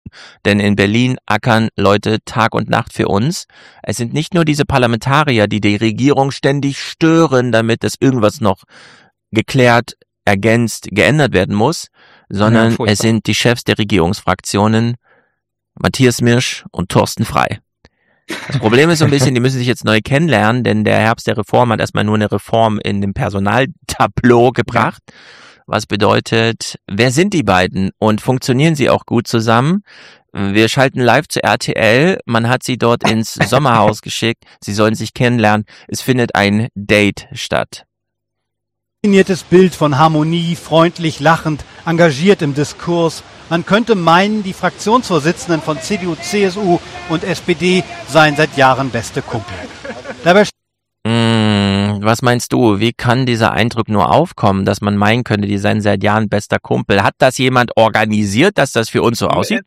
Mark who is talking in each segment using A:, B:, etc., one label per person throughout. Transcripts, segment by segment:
A: Denn in Berlin ackern Leute Tag und Nacht für uns. Es sind nicht nur diese Parlamentarier, die die Regierung ständig stören, damit das irgendwas noch geklärt, ergänzt, geändert werden muss, sondern es sind die Chefs der Regierungsfraktionen, Matthias Mirsch und Thorsten Frey. Das Problem ist so ein bisschen, die müssen sich jetzt neu kennenlernen, denn der Herbst der Reform hat erstmal nur eine Reform in dem Personaltableau gebracht. Was bedeutet, wer sind die beiden und funktionieren sie auch gut zusammen? Wir schalten live zu RTL, man hat sie dort ins Sommerhaus geschickt, sie sollen sich kennenlernen, es findet ein Date statt.
B: Definiertes Bild von Harmonie, freundlich, lachend, engagiert im Diskurs. Man könnte meinen, die Fraktionsvorsitzenden von CDU, CSU und SPD seien seit Jahren beste Kumpel. Dabei
A: was meinst du? Wie kann dieser Eindruck nur aufkommen, dass man meinen könnte, die seien seit Jahren bester Kumpel? Hat das jemand organisiert, dass das für uns so aussieht?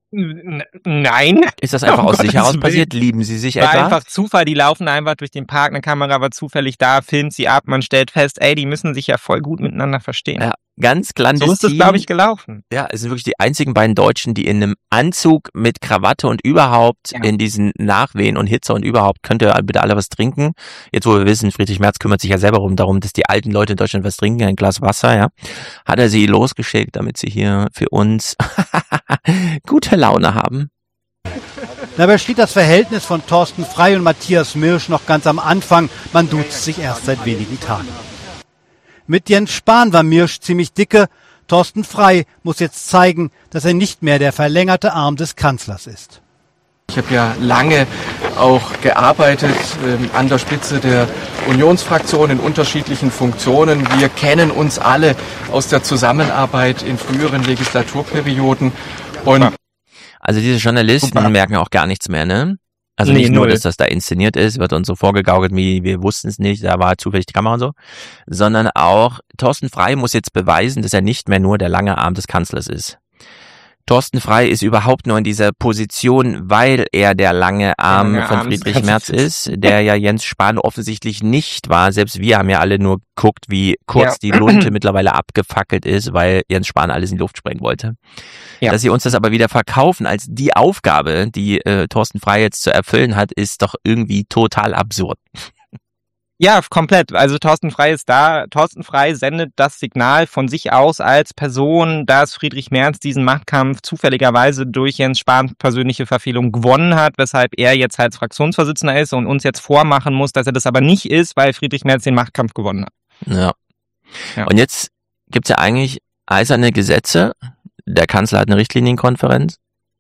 C: Nein.
A: Ist das einfach aus sich heraus passiert? Lieben sie sich etwa?
C: War einfach Zufall, die laufen einfach durch den Park, eine Kamera war zufällig da, filmt sie ab, man stellt fest, ey, die müssen sich ja voll gut miteinander verstehen.
A: Ja, ganz clandestin.
C: So ist es, glaube ich, gelaufen.
A: Ja, es sind wirklich die einzigen beiden Deutschen, die in einem Anzug mit Krawatte und überhaupt in diesen Nachwehen und Hitze und überhaupt, könnt ihr bitte alle was trinken. Jetzt, wo wir wissen, Friedrich Merz kümmert sich ja selber darum, dass die alten Leute in Deutschland was trinken, ein Glas Wasser, ja. Hat er sie losgeschickt, damit sie hier für uns gute Laune haben.
B: Dabei steht das Verhältnis von Thorsten Frey und Matthias Mirsch noch ganz am Anfang. Man duzt sich erst seit wenigen Tagen. Mit Jens Spahn war Mirsch ziemlich dicke. Thorsten Frey muss jetzt zeigen, dass er nicht mehr der verlängerte Arm des Kanzlers ist.
D: Ich habe ja lange auch gearbeitet an der Spitze der Unionsfraktion in unterschiedlichen Funktionen. Wir kennen uns alle aus der Zusammenarbeit in früheren Legislaturperioden. Und
A: also diese Journalisten merken auch gar nichts mehr, ne? Also nicht nur, dass das da inszeniert ist, wird uns so vorgegaukelt, wie wir wussten es nicht, da war zufällig die Kamera und so, sondern auch Thorsten Frey muss jetzt beweisen, dass er nicht mehr nur der lange Arm des Kanzlers ist. Thorsten Frey ist überhaupt nur in dieser Position, weil er der lange Arm von Friedrich Merz ist, der ja Jens Spahn offensichtlich nicht war. Selbst wir haben ja alle nur geguckt, wie kurz die Lunte mittlerweile abgefackelt ist, weil Jens Spahn alles in die Luft sprengen wollte. Ja. Dass sie uns das aber wieder verkaufen als die Aufgabe, die Thorsten Frey jetzt zu erfüllen hat, ist doch irgendwie total absurd.
C: Ja, komplett. Also Thorsten Frey ist da. Thorsten Frey sendet das Signal von sich aus als Person, dass Friedrich Merz diesen Machtkampf zufälligerweise durch Jens Spahns persönliche Verfehlung gewonnen hat, weshalb er jetzt als Fraktionsvorsitzender ist und uns jetzt vormachen muss, dass er das aber nicht ist, weil Friedrich Merz den Machtkampf gewonnen hat.
A: Ja. Und jetzt gibt's ja eigentlich eiserne Gesetze. Der Kanzler hat eine Richtlinienkonferenz.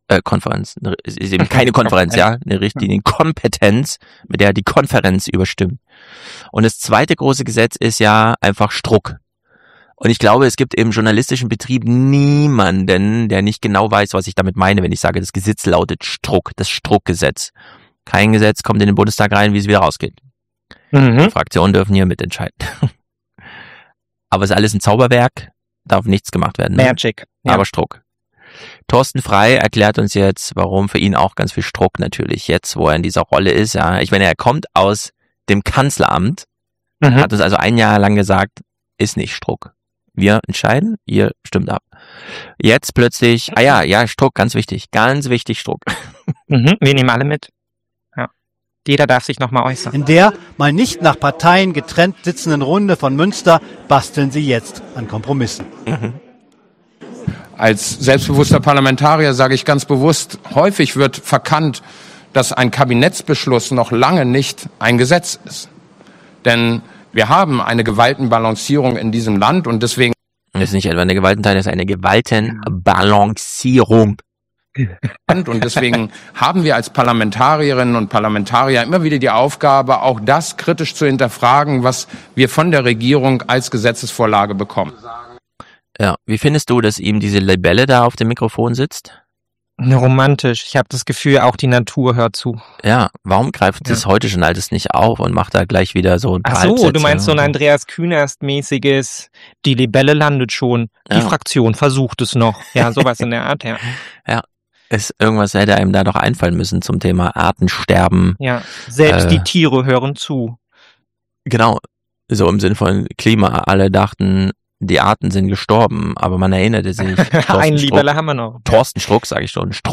A: Ist eben keine Konferenz, ja, eine Richtlinienkompetenz, mit der er die Konferenz überstimmt. Und das zweite große Gesetz ist ja einfach Struck. Und ich glaube, es gibt im journalistischen Betrieb niemanden, der nicht genau weiß, was ich damit meine, wenn ich sage, das Gesetz lautet Struck, das Struckgesetz. Kein Gesetz kommt in den Bundestag rein, wie es wieder rausgeht. Die Fraktionen dürfen hier mitentscheiden. Aber es ist alles ein Zauberwerk, darf nichts gemacht werden. Ne?
C: Magic. Ja.
A: Aber Struck. Thorsten Frey erklärt uns jetzt, warum für ihn auch ganz viel Struck natürlich jetzt, wo er in dieser Rolle ist. Ja, ich meine, er kommt aus dem Kanzleramt, hat uns also ein Jahr lang gesagt, ist nicht Struck. Wir entscheiden, ihr stimmt ab. Jetzt plötzlich, Struck, ganz wichtig Struck.
C: Wir nehmen alle mit. Ja. Jeder darf sich nochmal äußern.
B: In der mal nicht nach Parteien getrennt sitzenden Runde von Münster basteln sie jetzt an Kompromissen.
E: Als selbstbewusster Parlamentarier sage ich ganz bewusst, häufig wird verkannt, dass ein Kabinettsbeschluss noch lange nicht ein Gesetz ist. Denn wir haben eine Gewaltenbalancierung in diesem Land und deswegen...
A: Das ist nicht etwa eine Gewaltenteilung, das ist eine Gewaltenbalancierung.
E: Und deswegen haben wir als Parlamentarierinnen und Parlamentarier immer wieder die Aufgabe, auch das kritisch zu hinterfragen, was wir von der Regierung als Gesetzesvorlage bekommen.
A: Ja, wie findest du, dass ihm diese Libelle da auf dem Mikrofon sitzt?
C: Romantisch. Ich habe das Gefühl, auch die Natur hört zu.
A: Ja, warum greift das heute schon alles nicht auf und macht da gleich wieder so ein paar Halbsätze?
C: Du meinst so ein Andreas Künast-mäßiges, die Libelle landet schon, die Fraktion versucht es noch. Ja, sowas in der Art, ja.
A: Ja, irgendwas hätte einem da doch einfallen müssen zum Thema Artensterben.
C: Ja, selbst die Tiere hören zu.
A: Genau, so im Sinne von Klima. Alle dachten, die Arten sind gestorben, aber man erinnerte sich.
C: Ein Libelle haben wir noch.
A: Thorsten Struck, sage ich schon. Struck